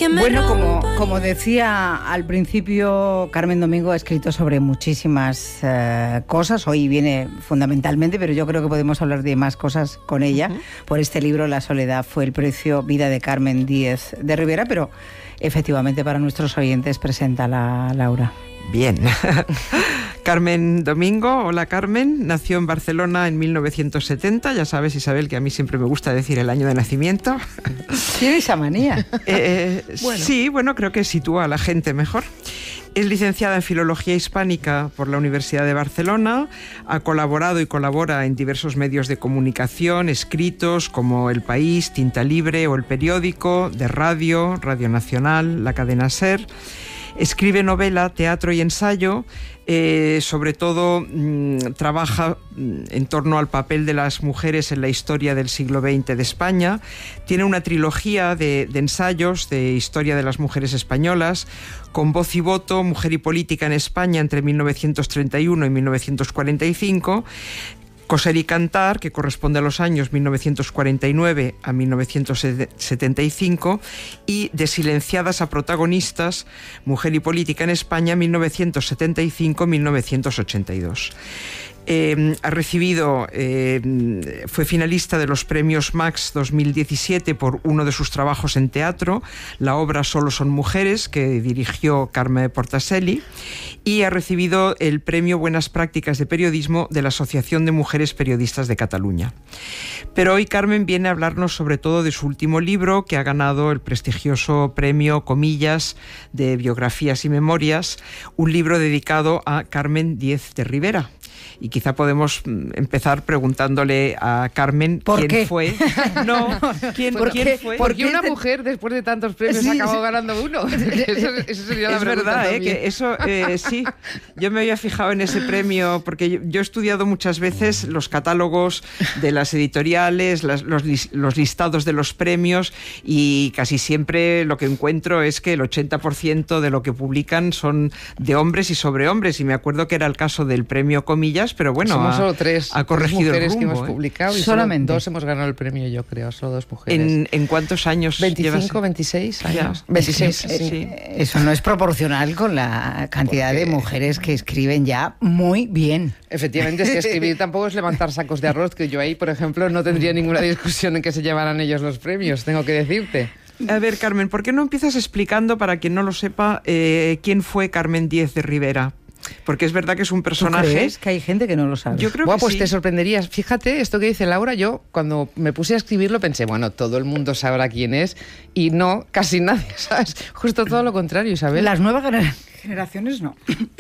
Bueno, como decía al principio, Carmen Domingo ha escrito sobre muchísimas cosas. Hoy viene fundamentalmente, pero yo creo que podemos hablar de más cosas con ella. Por este libro, La soledad fue el precio, vida de Carmen Díez de Rivera, pero efectivamente para nuestros oyentes presenta la Laura. Bien. Carmen Domingo, hola Carmen, nació en Barcelona en 1970, ya sabes Isabel que a mí siempre me gusta decir el año de nacimiento. ¿Tiene esa manía? Bueno. Sí, bueno, creo que sitúa a la gente mejor. Es licenciada en Filología Hispánica por la Universidad de Barcelona, ha colaborado y colabora en diversos medios de comunicación, escritos como El País, Tinta Libre o El Periódico, de radio, Radio Nacional, la cadena SER. Escribe novela, teatro y ensayo, sobre todo trabaja en torno al papel de las mujeres en la historia del siglo XX de España. Tiene una trilogía de ensayos de historia de las mujeres españolas, con Voz y Voto, Mujer y Política en España entre 1931 y 1945, Coser y Cantar, que corresponde a los años 1949 a 1975, y De silenciadas a protagonistas, Mujer y Política en España 1975-1982. Ha recibido, fue finalista de los premios Max 2017 por uno de sus trabajos en teatro, la obra Solo son mujeres, que dirigió Carme Portaselli, y ha recibido el premio Buenas Prácticas de Periodismo de la Asociación de Mujeres Periodistas de Cataluña. Pero hoy Carmen viene a hablarnos sobre todo de su último libro, que ha ganado el prestigioso premio Comillas de Biografías y Memorias, un libro dedicado a Carmen Díez de Rivera. Y quizá podemos empezar preguntándole a Carmen quién fue. No, ¿quién fue? Porque una mujer, después de tantos premios, acabó ganando uno. Eso sería la es verdad, que eso sí. Yo me había fijado en ese premio, porque yo he estudiado muchas veces los catálogos de las editoriales, los listados de los premios, y casi siempre lo que encuentro es que el 80% de lo que publican son de hombres y sobre hombres. Y me acuerdo que era el caso del premio Comillas, pero bueno, somos solo tres mujeres el rumbo, que hemos publicado, y solamente dos hemos ganado el premio, yo creo, solo dos mujeres. ¿En cuántos años 25, llevas? 26 años. Ya. 26, sí. Eso no es proporcional con la cantidad de mujeres que escriben ya muy bien. Efectivamente, es que escribir tampoco es levantar sacos de arroz, que yo ahí, por ejemplo, no tendría ninguna discusión en que se llevaran ellos los premios, tengo que decirte. A ver, Carmen, ¿por qué no empiezas explicando, para quien no lo sepa, quién fue Carmen Díez de Rivera? Porque es verdad que es un personaje... ¿Tú crees que hay gente que no lo sabe? Yo creo que pues sí. Te sorprenderías. Fíjate, esto que dice Laura, yo cuando me puse a escribirlo pensé, bueno, todo el mundo sabrá quién es, y no, casi nadie, ¿sabes? Justo todo lo contrario, Isabel. Las nuevas generaciones no.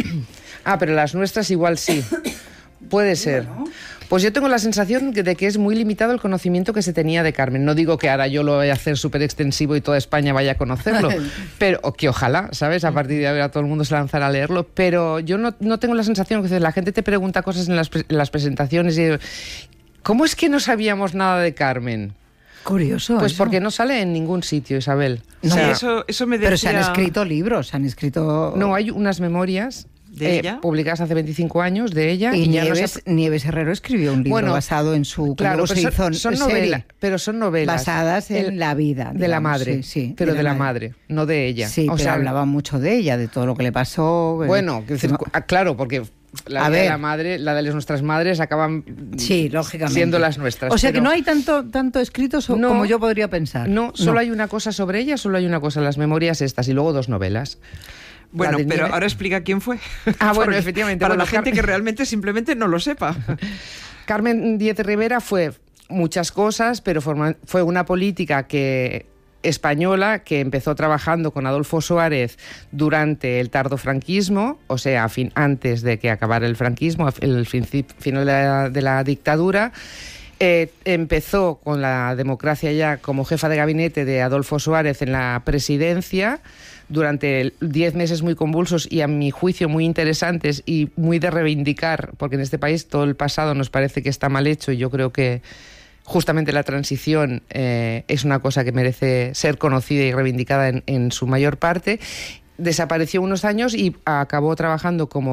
Pero las nuestras igual sí. Puede ser. Bueno. Pues yo tengo la sensación de que es muy limitado el conocimiento que se tenía de Carmen. No digo que ahora yo lo vaya a hacer súper extensivo y toda España vaya a conocerlo, pero que ojalá, ¿sabes? A partir de ahora todo el mundo se lanzara a leerlo, pero yo no tengo la sensación que la gente te pregunta cosas en las presentaciones y ¿cómo es que no sabíamos nada de Carmen? Curioso. Pues eso. Porque no sale en ningún sitio, Isabel. No, eso me decía... Pero se han escrito libros, se han escrito... No, hay unas memorias... ¿De ella? Publicadas hace 25 años de ella. Y Nieves Herrero escribió un libro basado en su... Claro, pero son novelas. Pero son novelas. Basadas en la vida. De la madre. Sí, pero de la madre, no de ella. Sí, pero hablaba mucho de ella, de todo lo que le pasó. Bueno, claro, porque... La de nuestras madres acaban siendo las nuestras. O sea que no hay tanto escrito como yo podría pensar. No, solo hay una cosa sobre ella, solo hay una cosa, las memorias estas, y luego dos novelas. Bueno, pero ahora explica quién fue. Bueno, efectivamente. Para la gente que realmente simplemente no lo sepa. Carmen Díez de Rivera fue muchas cosas, pero fue una política española que empezó trabajando con Adolfo Suárez durante el tardofranquismo, o sea, antes de que acabara el franquismo, el final de la dictadura. Empezó con la democracia ya como jefa de gabinete de Adolfo Suárez en la presidencia durante 10 meses muy convulsos y a mi juicio muy interesantes y muy de reivindicar, porque en este país todo el pasado nos parece que está mal hecho y yo creo que justamente la transición es una cosa que merece ser conocida y reivindicada en su mayor parte. Desapareció unos años y acabó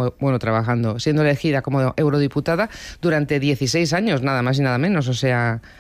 siendo elegida como eurodiputada durante 16 años, nada más y nada menos. O sea,